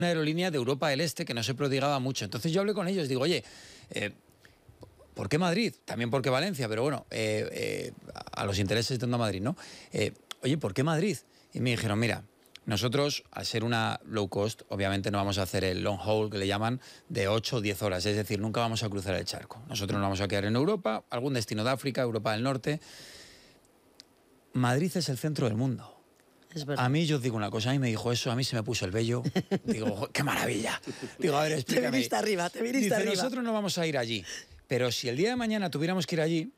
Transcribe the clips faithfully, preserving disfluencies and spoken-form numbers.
una aerolínea de Europa del Este que no se prodigaba mucho. Entonces yo hablé con ellos, digo, oye, eh, ¿por qué Madrid? También porque Valencia, pero bueno, eh, eh, a los intereses de Onda Madrid, ¿no? Eh, oye, ¿por qué Madrid? Y me dijeron, mira, nosotros, al ser una low cost, obviamente no vamos a hacer el long haul, que le llaman, de ocho o diez horas, es decir, nunca vamos a cruzar el charco. Nosotros nos vamos a quedar en Europa, algún destino de África, Europa del Norte. Madrid es el centro del mundo. Es verdad. A mí, yo os digo una cosa, a mí me dijo eso, a mí se me puso el vello. Digo, ¡qué maravilla! Digo, a ver, explícame. Te viniste arriba, te viniste Dice, arriba. nosotros no vamos a ir allí, pero si el día de mañana tuviéramos que ir allí,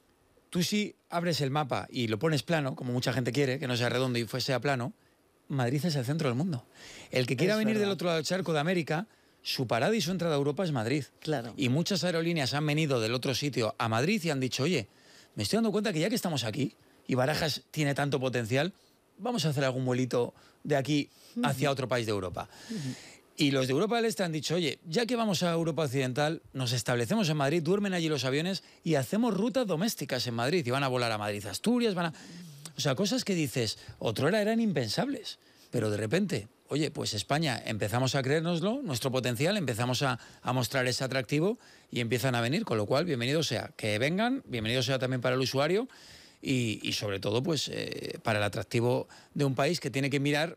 tú sí abres el mapa y lo pones plano, como mucha gente quiere, que no sea redondo y fuese a plano, Madrid es el centro del mundo. El que quiera Es venir verdad. del otro lado del charco de América, su parada y su entrada a Europa es Madrid. Claro. Y muchas aerolíneas han venido del otro sitio a Madrid y han dicho, oye, me estoy dando cuenta que ya que estamos aquí y Barajas tiene tanto potencial, vamos a hacer algún vuelito de aquí hacia otro país de Europa. Uh-huh. Y los de Europa del Este han dicho, oye, ya que vamos a Europa Occidental, nos establecemos en Madrid, duermen allí los aviones y hacemos rutas domésticas en Madrid. Y van a volar a Madrid-Asturias, van a... O sea, cosas que dices, otrora eran impensables. Pero de repente, oye, pues España, empezamos a creérnoslo, nuestro potencial, empezamos a, a mostrar ese atractivo y empiezan a venir. Con lo cual, bienvenido sea que vengan, bienvenido sea también para el usuario. Y, y sobre todo, pues, eh, para el atractivo de un país que tiene que mirar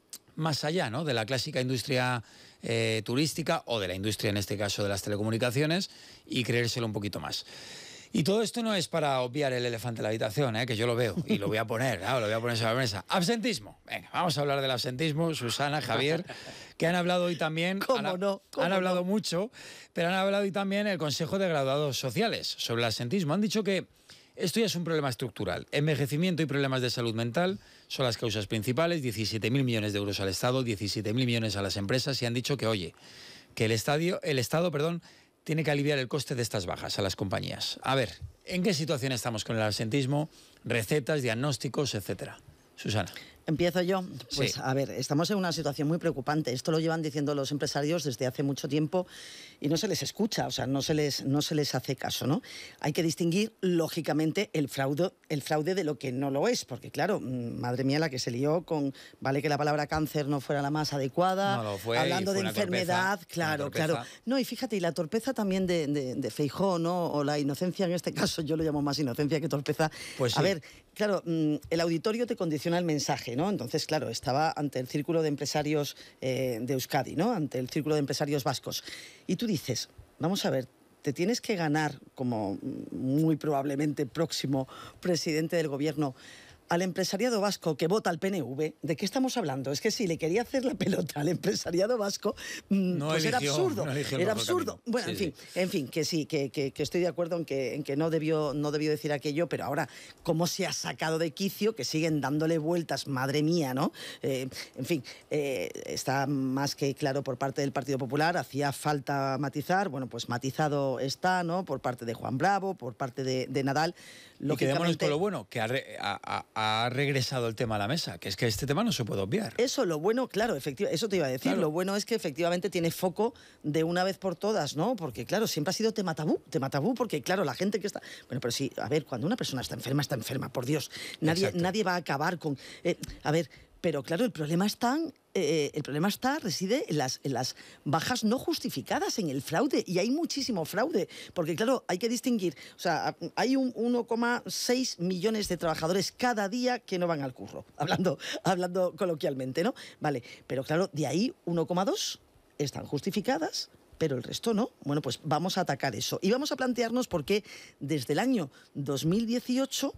más allá, ¿no?, de la clásica industria eh, turística o de la industria, en este caso, de las telecomunicaciones y creérselo un poquito más. Y todo esto no es para obviar el elefante en la habitación, ¿eh?, que yo lo veo y lo voy a poner, ¿no? Lo voy a poner sobre la mesa. Absentismo. Venga, vamos a hablar del absentismo. Susana, Javier, que han hablado hoy también... ¿Cómo han, no? ¿Cómo han hablado no? mucho, pero han hablado hoy también el Consejo de Graduados Sociales sobre el absentismo. Han dicho que esto ya es un problema estructural. Envejecimiento y problemas de salud mental son las causas principales. diecisiete mil millones de euros al Estado, diecisiete mil millones a las empresas y han dicho que, oye, que el, estadio, el Estado perdón, tiene que aliviar el coste de estas bajas a las compañías. A ver, ¿en qué situación estamos con el absentismo? Recetas, diagnósticos, etcétera. Susana. Empiezo yo. Pues Sí. a ver, estamos en una situación muy preocupante. Esto lo llevan diciendo los empresarios desde hace mucho tiempo y no se les escucha, o sea, no se les, no se les hace caso, ¿no? Hay que distinguir, lógicamente, el fraude, el fraude de lo que no lo es, porque claro, madre mía, la que se lió con, vale que la palabra cáncer no fuera la más adecuada, No lo fue, hablando y fue de una enfermedad, torpeza, claro, una torpeza. claro. No, y fíjate, y la torpeza también de, de, de Feijóo, ¿no? O la inocencia en este caso, yo lo llamo más inocencia que torpeza. Pues a sí. ver, claro, el auditorio te condiciona el mensaje, ¿no? Entonces, claro, estaba ante el Círculo de Empresarios eh, de Euskadi, ¿no?, ante el Círculo de Empresarios Vascos. Y tú dices, vamos a ver, te tienes que ganar, como muy probablemente próximo presidente del gobierno, al empresariado vasco que vota al P N V. ¿De qué estamos hablando? Es que si le quería hacer la pelota al empresariado vasco, No pues eligió, era absurdo. no eligió el era mejor absurdo. camino. Bueno, Sí, en fin, sí. en fin, que sí, que, que, que estoy de acuerdo en que, en que no, debió, no debió decir aquello, pero ahora, ¿cómo se ha sacado de quicio? Que siguen dándole vueltas, madre mía, ¿no? Eh, en fin, eh, está más que claro por parte del Partido Popular, hacía falta matizar, bueno, pues matizado está, ¿no?, por parte de Juan Bravo, por parte de, de Nadal. Y quedémonos Lógicamente, con lo bueno, que ha, re, ha, ha, ha regresado el tema a la mesa, que es que este tema no se puede obviar. Eso, lo bueno, claro, efectivamente, eso te iba a decir, Claro. Lo bueno es que efectivamente tiene foco de una vez por todas, ¿no? Porque, claro, siempre ha sido tema tabú, tema tabú, porque, claro, la gente que está... Bueno, pero sí, a ver, cuando una persona está enferma, está enferma, por Dios. Nadie, nadie va a acabar con... Eh, a ver, pero, claro, el problema está... Eh, el problema está, reside en las, en las bajas no justificadas, en el fraude, y hay muchísimo fraude, porque claro, hay que distinguir, o sea, hay un uno coma seis millones de trabajadores cada día que no van al curro, hablando, hablando coloquialmente, ¿no? Vale, pero claro, de ahí uno coma dos están justificadas, pero el resto no. Bueno, pues vamos a atacar eso. Y vamos a plantearnos por qué desde el año dos mil dieciocho...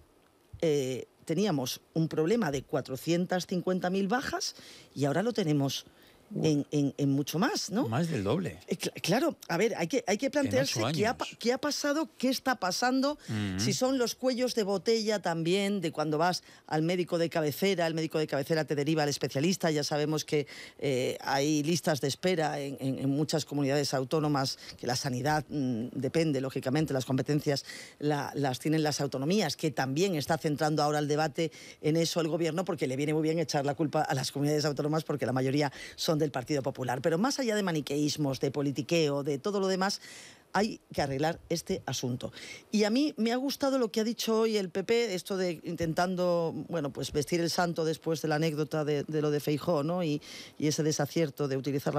Eh, teníamos un problema de cuatrocientas cincuenta mil bajas y ahora lo tenemos en, en, en mucho más, ¿no? Más del doble. Eh, cl claro, a ver, hay que, hay que plantearse qué ha, qué ha pasado, qué está pasando, uh-huh. si son los cuellos de botella también, de cuando vas al médico de cabecera, el médico de cabecera te deriva al especialista, ya sabemos que eh, hay listas de espera en, en, en muchas comunidades autónomas, que la sanidad mmm, depende, lógicamente, las competencias la, las tienen las autonomías, que también está centrando ahora el debate en eso el gobierno, porque le viene muy bien echar la culpa a las comunidades autónomas, porque la mayoría son del Partido Popular. Pero más allá de maniqueísmos, de politiqueo, de todo lo demás, hay que arreglar este asunto. Y a mí me ha gustado lo que ha dicho hoy el P P, esto de intentando, bueno, pues vestir el santo después de la anécdota de, de lo de Feijóo, ¿no? Y, y ese desacierto de utilizar la